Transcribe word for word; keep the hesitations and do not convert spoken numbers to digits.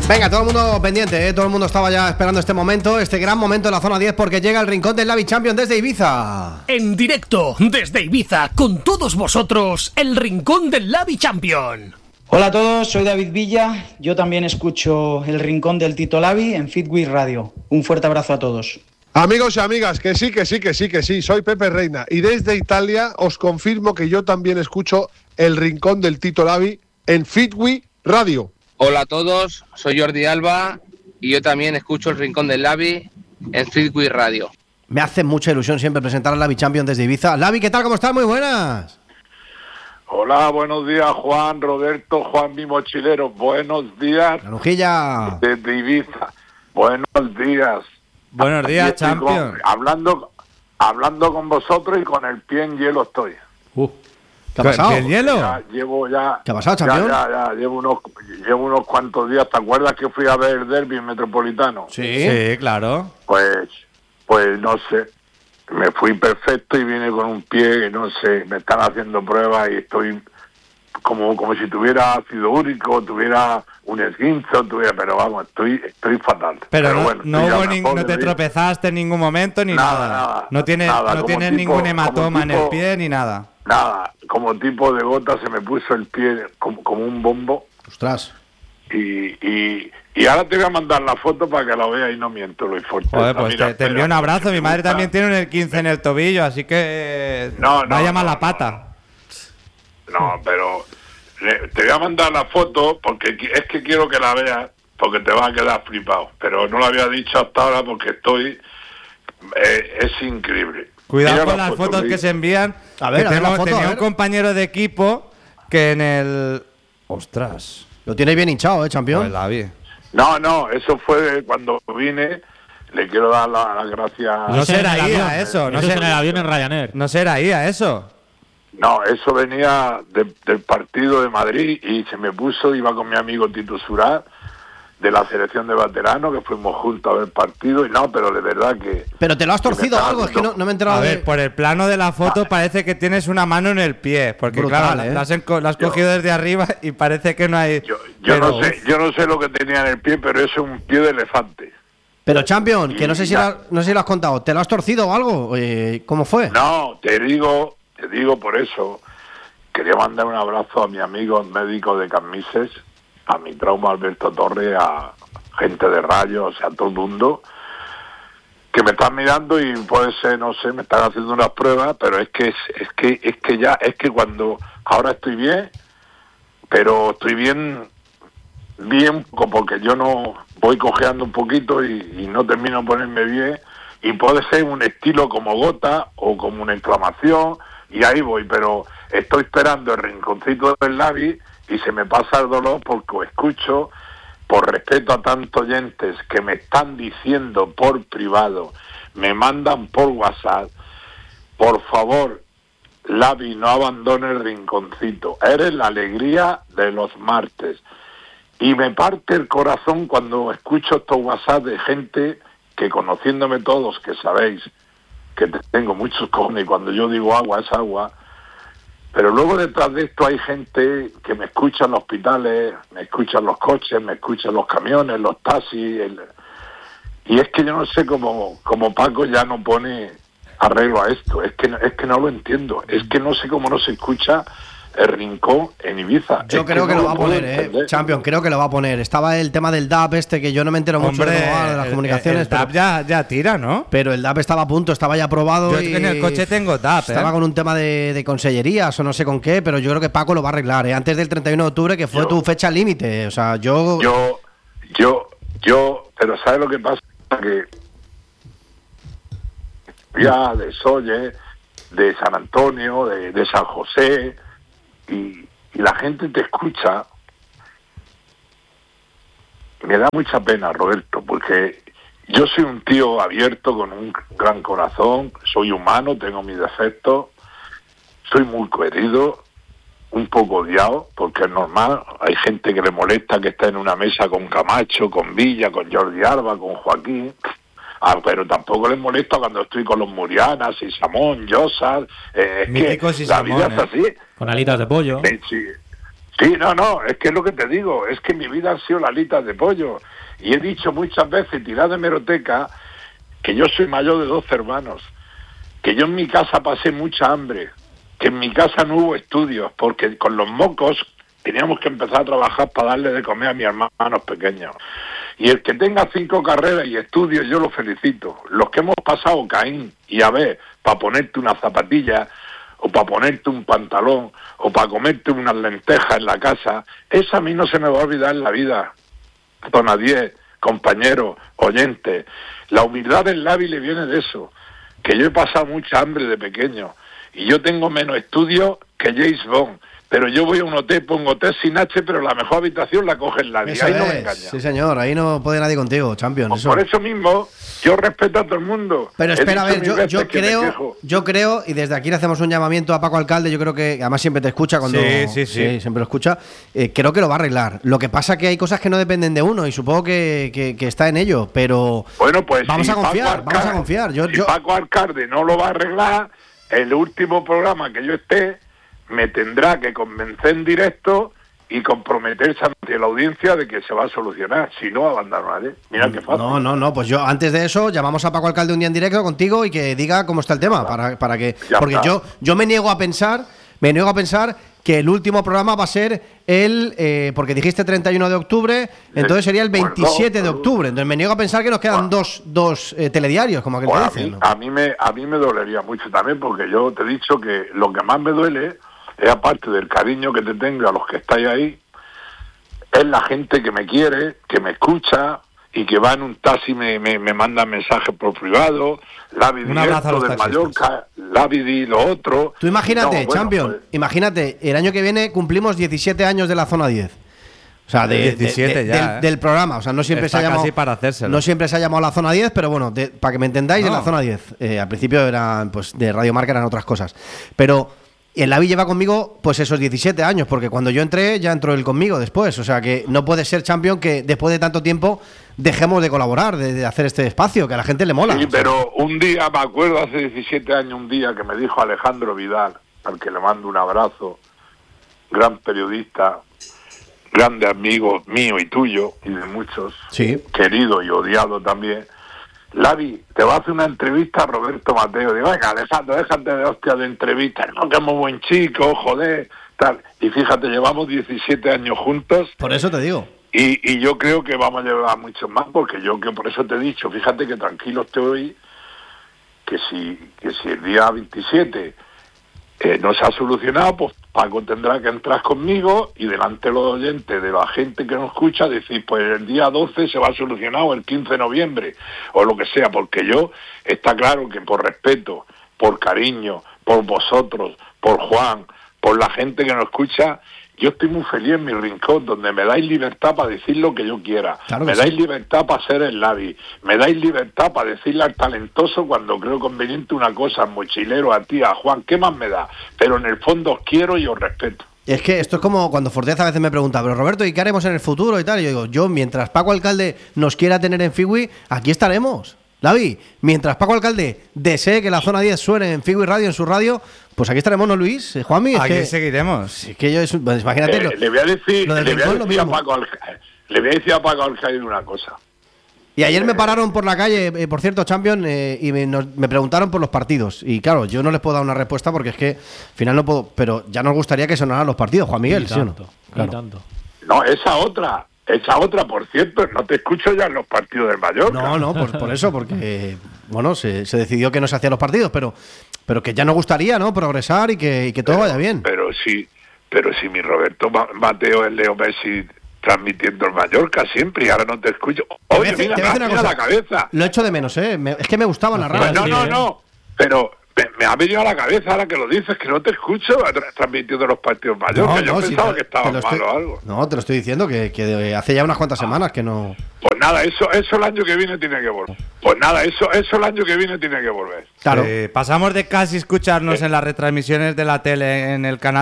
Venga, todo el mundo pendiente, ¿eh? Todo el mundo estaba ya esperando este momento, este gran momento en la zona diez, porque llega el rincón del Lavi Champions desde Ibiza. En directo desde Ibiza, con todos vosotros, el rincón del Lavi Champions. Hola a todos, soy David Villa. Yo también escucho el rincón del Tito Lavi en Fitwith Radio. Un fuerte abrazo a todos. Amigos y amigas, que sí, que sí, que sí, que sí, soy Pepe Reina y desde Italia os confirmo que yo también escucho el rincón del Tito Lavi en Fitwith Radio. Hola a todos, soy Jordi Alba y yo también escucho el rincón del Lavi en Fitwith Radio. Me hace mucha ilusión siempre presentar al Lavi Champions desde Ibiza. Lavi, ¿qué tal? ¿Cómo estás? Muy buenas. Hola, buenos días, Juan, Roberto, Juan, mi mochilero. Buenos días. Lanujilla. Desde Ibiza. Buenos días. Buenos días, Champions. Con, hablando, hablando con vosotros y con el pie en hielo estoy. Uh. ¿Qué ha pasado? ¿El hielo? Ya, llevo ya... ¿Qué ha pasado, Champions? Ya, ya, ya, llevo unos, llevo unos cuantos días. ¿Te acuerdas que fui a ver el derbi metropolitano? Sí. Sí, claro. Pues, pues no sé. Me fui perfecto y vine con un pie que no sé, me están haciendo pruebas y estoy como como si tuviera ácido úrico, tuviera un esguince, tuviera, pero vamos, estoy estoy fatal. Pero, pero no, bueno, no, hubo ni, no te tropezaste en ningún momento ni nada. Nada, nada no tienes, nada, no tienes tipo, ningún hematoma tipo, en el pie ni nada. Nada, como tipo de gota se me puso el pie como, como un bombo. Ostras. Y, y, y ahora te voy a mandar la foto para que la veas y no miento, Luis Fortes. Joder, pues Mira, te, te envío un abrazo. Mi madre gusta. también tiene un el quince en el tobillo, así que no, no, vaya no, mala no, pata. No, no, pero te voy a mandar la foto porque es que quiero que la veas, porque te vas a quedar flipado. Pero no lo había dicho hasta ahora porque estoy... Eh, es increíble. Cuidado Mira con la las foto, fotos ¿sí? que se envían. A ver, que a ver tengo, la foto, tenía a un ver. compañero de equipo que en el... Ostras. Lo tienes bien hinchado, ¿eh, Champions? Pues la vi. No, no, eso fue cuando vine. Le quiero dar las la gracias. No será en el I A avión, eso. No eso es será en el avión en Ryanair. No será I A eso. No, eso venía de, del partido de Madrid y se me puso, iba con mi amigo Tito Surá, de la selección de veteranos, que fuimos juntos a ver partido, y no, pero de verdad que... Pero te lo has torcido me algo, es que no, no me he enterado A de... ver, por el plano de la foto parece que tienes una mano en el pie, porque Brutal, claro, ¿eh? la has, enco- la has Yo- cogido desde arriba y parece que no hay... Yo, yo pero, no sé, yo no sé lo que tenía en el pie, pero eso es un pie de elefante. Pero Champions, que no sé si Ya. lo, no sé si lo has contado, ¿te lo has torcido o algo? Eh, ¿Cómo fue? No, te digo, te digo por eso, quería mandar un abrazo a mi amigo médico de Camises, a mi trauma Alberto Torre, a gente de rayos, o sea, a todo el mundo, que me están mirando y puede ser, no sé, me están haciendo unas pruebas, pero es que es, es que es que ya, es que cuando ahora estoy bien, pero estoy bien, bien, porque yo no voy cojeando un poquito y, y no termino de ponerme bien, y puede ser un estilo como gota o como una inflamación, y ahí voy, pero estoy esperando el rinconcito del Lavi y se me pasa el dolor porque escucho, por respeto a tantos oyentes que me están diciendo por privado, me mandan por WhatsApp, por favor, Lavi, no abandone el rinconcito, eres la alegría de los martes. Y me parte el corazón cuando escucho estos WhatsApp de gente que, conociéndome todos, que sabéis que tengo muchos cojones y cuando yo digo agua es agua, pero luego detrás de esto hay gente que me escucha en los hospitales, me escucha en los coches, me escucha en los camiones, los taxis, el... y es que yo no sé cómo, cómo Paco ya no pone arreglo a esto, es que, es que no lo entiendo, es que no sé cómo no se escucha el rincón en Ibiza. Yo es creo que, que lo no va a puedo poner, eh. entender. Champions, creo que lo va a poner. Estaba el tema del D A P este, que yo no me entero mucho Hombre, de, cómo va, de las el- comunicaciones. el D A P pero, ya, ya tira, ¿no? pero el D A P estaba a punto, estaba ya aprobado. Yo y en el coche tengo D A P, Estaba ¿eh? con un tema de, de consellerías o no sé con qué, pero yo creo que Paco lo va a arreglar, ¿eh? Antes del treinta y uno de octubre, que fue Yo- tu fecha límite. O sea, yo... Yo, yo, yo, pero ¿sabes lo que pasa? Que ya de Solle, de San Antonio, de, de San José, y, y la gente te escucha. Me da mucha pena, Roberto, porque yo soy un tío abierto con un gran corazón, soy humano, tengo mis defectos, soy muy querido, un poco odiado, porque es normal, hay gente que le molesta que está en una mesa con Camacho, con Villa, con Jordi Alba, con Joaquín, ah, pero tampoco les molesta cuando estoy con los Murianas y Samón, Yosas, eh, es Míticos que y la Samón, vida ¿eh? es así. Con alitas de pollo. Eh, sí, Sí, no, no, es que es lo que te digo, es que mi vida han sido las alitas de pollo. Y he dicho muchas veces, tirada de hemeroteca, que yo soy mayor de doce hermanos, que yo en mi casa pasé mucha hambre, que en mi casa no hubo estudios, porque con los mocos teníamos que empezar a trabajar para darle de comer a mis hermanos pequeños. Y el que tenga cinco carreras y estudios, yo lo felicito. Los que hemos pasado Caín y Abel para ponerte una zapatilla, o para ponerte un pantalón, o para comerte unas lentejas en la casa, eso a mí no se me va a olvidar en la vida. Zona diez, compañeros, oyentes. La humildad del Lavi le viene de eso, que yo he pasado mucha hambre de pequeño, y yo tengo menos estudios que James Bond, pero yo voy a un hotel, pongo hotel sin H, pero la mejor habitación la coge el Lavi, ahí no me engaña. Sí, señor, ahí no puede nadie contigo, Champion. Pues eso. Por eso mismo, yo respeto a todo el mundo. Pero espera, a ver, yo, yo que creo, yo creo, y desde aquí le hacemos un llamamiento a Paco Alcalde, yo creo que además siempre te escucha cuando... Sí, sí, sí. siempre lo escucha. Eh, creo que lo va a arreglar. Lo que pasa que hay cosas que no dependen de uno, y supongo que, que, que está en ello, pero... Bueno, pues vamos si a confiar, Paco Alcalde, vamos a confiar. Yo, si yo... Paco Alcalde no lo va a arreglar, el último programa que yo esté, me tendrá que convencer en directo y comprometerse ante la audiencia de que se va a solucionar. Si no, abandonaré. Mira qué fácil. No, no, no, pues yo antes de eso llamamos a Paco Alcalde un día en directo contigo y que diga cómo está el tema, para, para que... Ya porque está. yo, yo me niego a pensar, me niego a pensar que el último programa va a ser el, eh, porque dijiste treinta y uno de octubre, entonces sería el Pues veintisiete no, de octubre, entonces me niego a pensar que nos quedan Bueno. dos, dos eh, telediarios, como aquel Pues que a, dicen, mí, ¿no? a, mí me, a mí me dolería mucho también, porque yo te he dicho que lo que más me duele es, aparte del cariño que te tengo a los que estáis ahí, es la gente que me quiere, que me escucha y que va en un taxi y me, me, me manda mensajes por privado, Lavi Un abrazo a directo los del taxistas. Mallorca, Lavi di lo otro. Tú imagínate, No, bueno, Champion, pues, imagínate, el año que viene cumplimos diecisiete años de la zona diez. O sea, de, de- diecisiete de- ya, del, ¿eh? del programa. O sea, no siempre Está se ha llamado. casi para hacérselo. No siempre se ha llamado la zona diez, pero bueno, de- para que me entendáis, No. en la zona diez. Eh, al principio eran, pues, de Radio Marca eran otras cosas. Pero el Lavi lleva conmigo, pues, esos diecisiete años, porque cuando yo entré, ya entró él conmigo después. O sea, que no puede ser, Champion, que después de tanto tiempo dejemos de colaborar, de, de hacer este espacio, que a la gente le mola. Sí, O sea, pero un día, me acuerdo hace diecisiete años, un día que me dijo Alejandro Vidal, al que le mando un abrazo, gran periodista, grande amigo mío y tuyo, y de muchos, Sí. querido y odiado también, Lavi, te va a hacer una entrevista a Roberto Mateo. Digo, venga, Alejandro, déjate de hostia de entrevistas, no, que es muy buen chico, joder, tal. Y fíjate, llevamos diecisiete años juntos. Por eso te digo. Y, y yo creo que vamos a llevar mucho más, porque yo que por eso te he dicho, fíjate que tranquilo estoy, que si, que si el día veintisiete eh, no se ha solucionado, pues Paco tendrá que entrar conmigo y delante de los oyentes, de la gente que nos escucha, decir, pues el día doce se va a solucionar, o el quince de noviembre, o lo que sea, porque yo, está claro que por respeto, por cariño, por vosotros, por Juan, por la gente que nos escucha, yo estoy muy feliz en mi rincón, donde me dais libertad para decir lo que yo quiera. Claro que me sí. dais libertad para ser el Lavi. Me dais libertad para decirle al talentoso cuando creo conveniente una cosa, al mochilero, a ti, a Juan, ¿qué más me da? Pero en el fondo os quiero y os respeto. Es que esto es como cuando Forteza a veces me pregunta, pero Roberto, ¿y qué haremos en el futuro y tal? Y yo digo, yo mientras Paco Alcalde nos quiera tener en Figui, aquí estaremos. Lavi, mientras Paco Alcalde desee que la zona diez suene en Figui Radio, en su radio, pues aquí estaremos, ¿no, Luis? Eh, Juanmi, es Aquí que, seguiremos. es que yo, es, pues imagínate. Eh, lo- le voy a decir, lo del le voy a rincón, lo decir a mismo. Paco Alca- le voy a decir a Paco Alcaide una cosa. Y ayer me pararon por la calle, eh, por cierto, Champion, eh, y me, nos- me preguntaron por los partidos. Y claro, yo no les puedo dar una respuesta porque es que al final no puedo. Pero ya nos gustaría que sonaran los partidos, Juan Miguel, Y ¿sí o no? tanto, y Claro. tanto. No, esa otra, esa otra, por cierto, no te escucho ya en los partidos del Mallorca. No, no, por, por eso, porque bueno, se, se decidió que no se hacían los partidos, pero, pero que ya nos gustaría, ¿no? Progresar y que, y que todo vaya bien. Pero sí, pero si mi Roberto Ma- Mateo es Leo Messi transmitiendo el Mallorca siempre y ahora no te escucho. Te voy a Oye, decir- mira, te voy a me decir ha una venido a cosa. la cabeza. Lo echo de menos, ¿eh? Me- es que me gustaba narrar. Pues no, sí, no, ¿eh? no. Pero me, me ha venido a la cabeza ahora que lo dices, que no te escucho tra- transmitiendo los partidos Mallorca. Yo sí, pensaba te- que estaba te lo mal estoy- o algo. No, te lo estoy diciendo que, que de- hace ya unas cuantas semanas que no. Pues nada, eso, eso el año que viene tiene que volver. Pues nada, eso, eso el año que viene tiene que volver. Claro. Eh, pasamos de casi escucharnos en las retransmisiones de la tele en el canal